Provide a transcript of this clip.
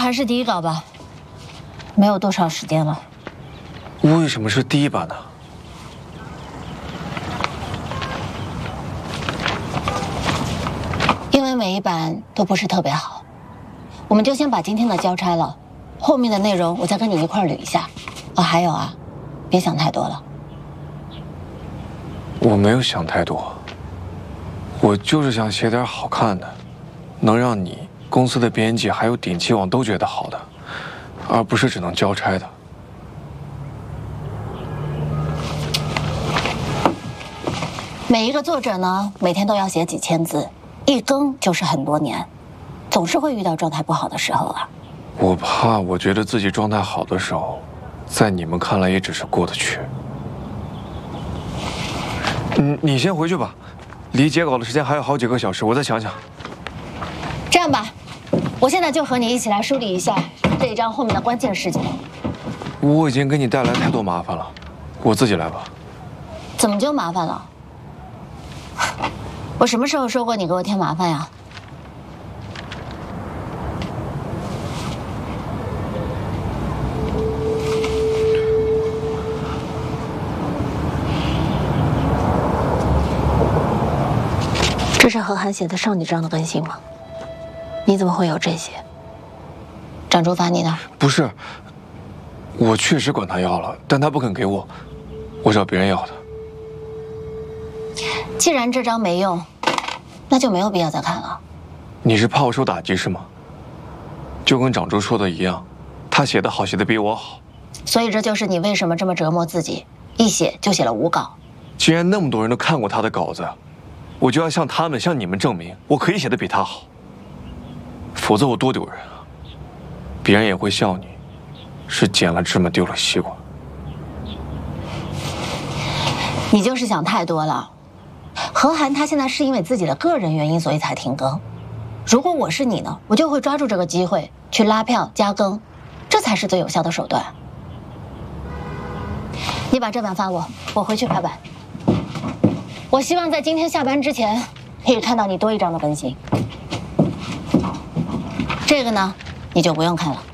还是第一稿吧，没有多少时间了。 为什么是第一版呢？ 因为每一版都不是特别好，我们就先把今天的交差了，后面的内容我再跟你一块捋一下。哦，还有啊，别想太多了。 我没有想太多，我就是想写点好看的，能让你公司的编辑还有顶期网都觉得好的，而不是只能交差的。 每一个作者呢，每天都要写几千字，一更就是很多年，总是会遇到状态不好的时候啊。 我怕，我觉得自己状态好的时候，在你们看来也只是过得去。你先回去吧，离截稿的时间还有好几个小时，我再想想。 这样吧，我现在就和你一起来梳理一下这一章后面的关键事情。 我已经给你带来太多麻烦了，我自己来吧。 怎么就麻烦了？我什么时候说过你给我添麻烦呀？这是何涵写的上几章的更新吗？你怎么会有这些？展竹发你的？ 不是，我确实管他要了，但他不肯给我，我找别人要的。 既然这章没用，那就没有必要再看了。 你是怕我受打击是吗？就跟长州说的一样，他写的好，写的比我好。 所以这就是你为什么这么折磨自己，一写就写了5稿。 既然那么多人都看过他的稿子，我就要向他们、向你们证明，我可以写的比他好。否则我多丢人啊！别人也会笑你，是捡了芝麻丢了西瓜。 你就是想太多了。何涵他现在是因为自己的个人原因，所以才停更。如果我是你呢，我就会抓住这个机会去拉票加更，这才是最有效的手段。你把这版发我回去排版。我希望在今天下班之前可以看到你多一章的更新。这个呢，你就不用看了。